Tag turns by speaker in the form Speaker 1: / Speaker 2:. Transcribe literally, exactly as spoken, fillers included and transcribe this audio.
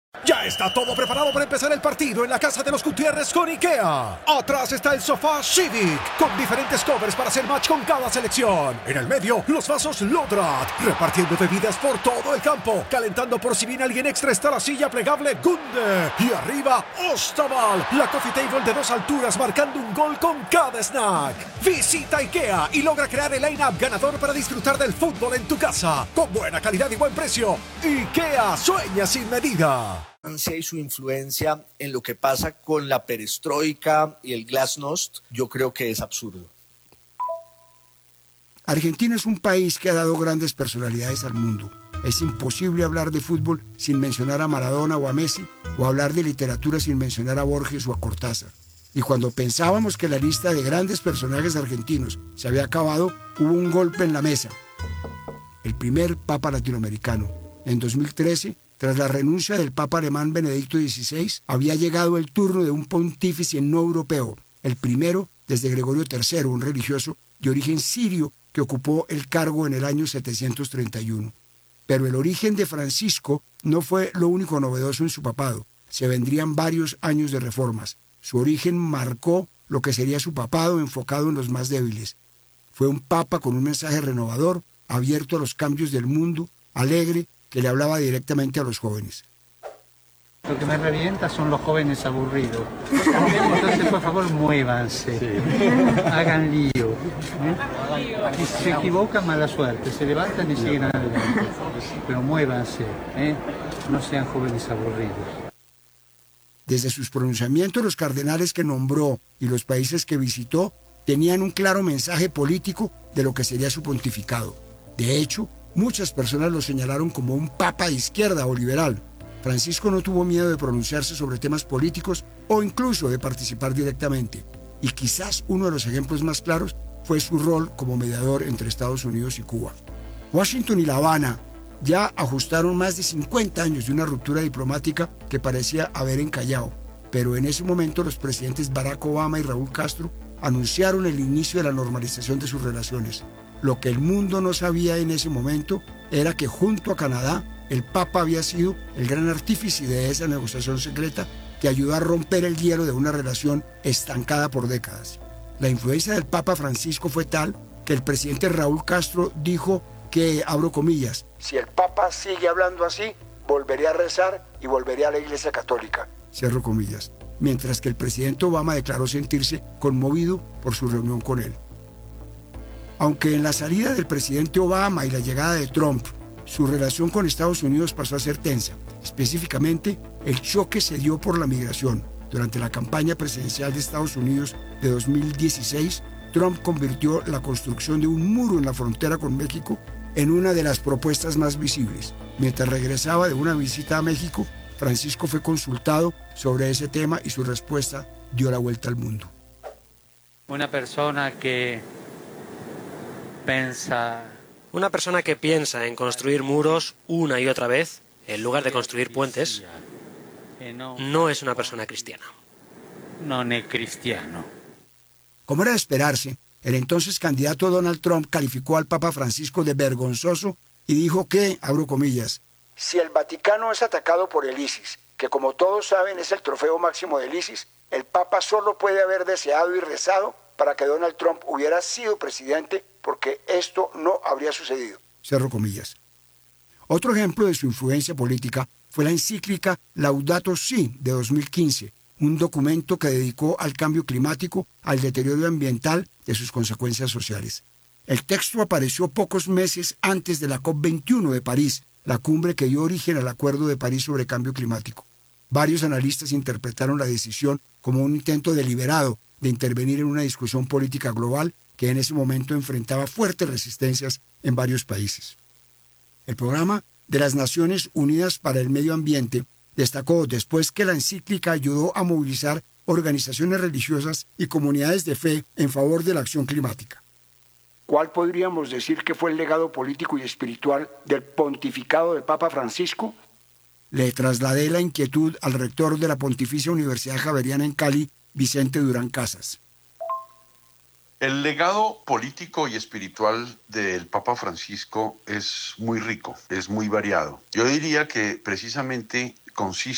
Speaker 1: Ya está todo preparado para empezar el partido en la casa de los Gutiérrez con IKEA. Atrás está el sofá Civic, con diferentes covers para hacer match con cada selección. En el medio, los vasos Lodrat, repartiendo bebidas por todo el campo. Calentando por si viene alguien extra está la silla plegable Gunde. Y arriba, Ostaval, la coffee table de dos alturas marcando un gol con cada snack. Visita IKEA y logra crear el line-up ganador para disfrutar del fútbol en tu casa. Con buena calidad y buen precio. IKEA sueña sin medida.
Speaker 2: Y su influencia en lo que pasa con la perestroika y el glasnost, yo creo que es absurdo.
Speaker 3: Argentina es un país que ha dado grandes personalidades al mundo. Es imposible hablar de fútbol sin mencionar a Maradona o a Messi, o hablar de literatura sin mencionar a Borges o a Cortázar. Y cuando pensábamos que la lista de grandes personajes argentinos se había acabado, hubo un golpe en la mesa. El primer papa latinoamericano. En dos mil trece, tras la renuncia del papa alemán Benedicto dieciséis, había llegado el turno de un pontífice no europeo, el primero desde Gregorio tercero, un religioso de origen sirio que ocupó el cargo en el año setecientos treinta y uno. Pero el origen de Francisco no fue lo único novedoso en su papado. Se vendrían varios años de reformas. Su origen marcó lo que sería su papado enfocado en los más débiles. Fue un papa con un mensaje renovador, abierto a los cambios del mundo, alegre, que le hablaba directamente a los jóvenes.
Speaker 4: Lo que me revienta son los jóvenes aburridos. Entonces, por favor, muévanse. Sí. Hagan lío. ¿eh? Y si se equivocan, mala suerte. Se levantan y siguen adelante. Pero muévanse. ¿eh? No sean jóvenes aburridos.
Speaker 3: Desde sus pronunciamientos, los cardenales que nombró y los países que visitó tenían un claro mensaje político de lo que sería su pontificado. De hecho, muchas personas lo señalaron como un papa de izquierda o liberal. Francisco no tuvo miedo de pronunciarse sobre temas políticos o incluso de participar directamente. Y quizás uno de los ejemplos más claros fue su rol como mediador entre Estados Unidos y Cuba. Washington y La Habana ya ajustaron más de cincuenta años de una ruptura diplomática que parecía haber encallado. Pero en ese momento los presidentes Barack Obama y Raúl Castro anunciaron el inicio de la normalización de sus relaciones. Lo que el mundo no sabía en ese momento era que junto a Canadá, el Papa había sido el gran artífice de esa negociación secreta que ayudó a romper el hielo de una relación estancada por décadas. La influencia del Papa Francisco fue tal que el presidente Raúl Castro dijo que, abro comillas, si el Papa sigue hablando así, volveré a rezar y volveré a la Iglesia Católica, cierro comillas, mientras que el presidente Obama declaró sentirse conmovido por su reunión con él. Aunque en la salida del presidente Obama y la llegada de Trump, su relación con Estados Unidos pasó a ser tensa. Específicamente, el choque se dio por la migración. Durante la campaña presidencial de Estados Unidos de dos mil dieciséis, Trump convirtió la construcción de un muro en la frontera con México en una de las propuestas más visibles. Mientras regresaba de una visita a México, Francisco fue consultado sobre ese tema y su respuesta dio la vuelta al mundo.
Speaker 4: Una persona que Pensa...
Speaker 5: Una persona que piensa en construir muros una y otra vez, en lugar de construir puentes, no es una persona cristiana.
Speaker 4: No es cristiano.
Speaker 3: Como era de esperarse, el entonces candidato Donald Trump calificó al Papa Francisco de vergonzoso y dijo que, abro comillas, si el Vaticano es atacado por el ISIS, que como todos saben es el trofeo máximo del ISIS, el Papa solo puede haber deseado y rezado para que Donald Trump hubiera sido presidente porque esto no habría sucedido. Cerro comillas. Otro ejemplo de su influencia política fue la encíclica Laudato Si de dos mil quince, un documento que dedicó al cambio climático, al deterioro ambiental y a sus consecuencias sociales. El texto apareció pocos meses antes de la COP veintiuno de París, la cumbre que dio origen al Acuerdo de París sobre cambio climático. Varios analistas interpretaron la decisión como un intento deliberado de intervenir en una discusión política global que en ese momento enfrentaba fuertes resistencias en varios países. El programa de las Naciones Unidas para el Medio Ambiente destacó después que la encíclica ayudó a movilizar organizaciones religiosas y comunidades de fe en favor de la acción climática. ¿Cuál podríamos decir que fue el legado político y espiritual del pontificado del Papa Francisco? Le trasladé la inquietud al rector de la Pontificia Universidad Javeriana en Cali, Vicente Durán Casas.
Speaker 6: El legado político y espiritual del Papa Francisco es muy rico, es muy variado. Yo diría que precisamente consiste